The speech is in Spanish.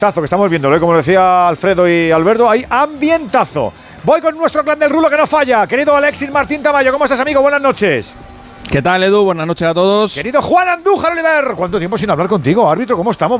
que estamos viéndolo, como decía Alfredo y Alberto, hay ambientazo. Voy con nuestro clan del rulo que no falla. Querido Alexis Martín Tamayo, ¿cómo estás, amigo? Buenas noches. ¿Qué tal, Edu? Buenas noches a todos. Querido Juan Andújar Oliver, ¿cuánto tiempo sin hablar contigo, árbitro? ¿Cómo estamos?